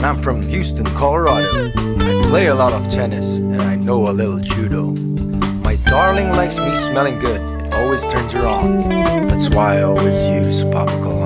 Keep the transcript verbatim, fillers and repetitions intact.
I'm from Houston, Colorado. I play a lot of tennis and I know a little judo. My darling likes me smelling good, it always turns her on. That's why I always use Papa Cologne.